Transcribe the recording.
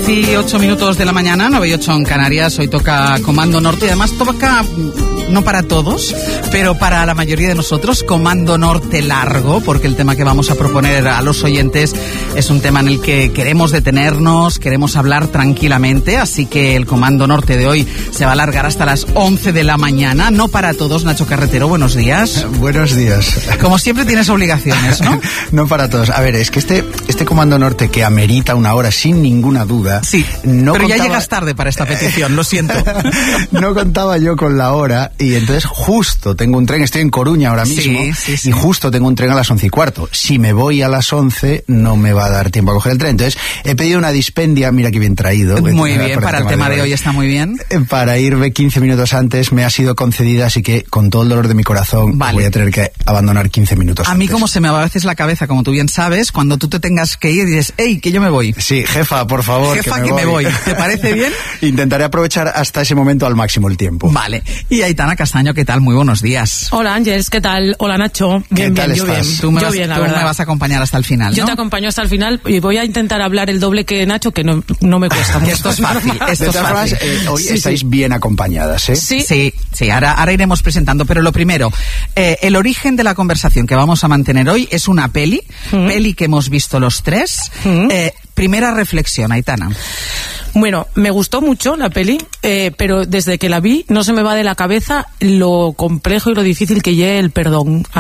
10:08 de la mañana, 9:08 en Canarias. Hoy toca Comando Norte y además toca, no para todos, pero para la mayoría de nosotros, Comando Norte largo, porque el tema que vamos a proponer a los oyentes es un tema en el que queremos detenernos, queremos hablar tranquilamente, así que el Comando Norte de hoy se va a alargar hasta las 11 de la mañana. No para todos. Nacho Carretero, buenos días. Buenos días. Como siempre tienes obligaciones, ¿no? No para todos. A ver, es que este Comando Norte que amerita una hora sin ninguna duda. Sí, no pero ya llegas tarde para esta petición, lo siento. No contaba yo con la hora y entonces justo tengo un tren, estoy en Coruña ahora mismo, sí. Y justo tengo un tren a las 11:15. Si me voy a las 11 no me va a dar tiempo a coger el tren. Entonces he pedido una dispendia, mira que bien traído. Muy bien, para el tema de hoy está muy bien. Para irme 15 minutos antes me ha sido concedida, así que con todo el dolor de mi corazón voy a tener que abandonar 15 minutos antes. A mí como se me va a veces la cabeza, como tú bien sabes, cuando tú te tengas que ir dices, hey, que yo me voy. Sí, jefa, por favor. Jefa, que me voy. ¿Te parece bien? Intentaré aprovechar hasta ese momento al máximo el tiempo. Vale. Y Aitana Castaño, ¿qué tal? Muy buenos días. Hola Ángeles, ¿qué tal? Hola Nacho. Bien, yo bien. Tú me vas a acompañar hasta el final, ¿no? Yo te acompaño hasta el final y voy a intentar hablar el doble que Nacho, que no me cuesta mucho. Esto es fácil. Esto es fácil. Hoy estáis bien acompañadas, ¿eh? Sí. Ahora iremos presentando, pero lo primero, el origen de la conversación que vamos a mantener hoy es una peli que hemos visto los tres. Primera reflexión, Aitana. Bueno, me gustó mucho la peli, pero desde que la vi no se me va de la cabeza lo complejo y lo difícil que lleve el perdón.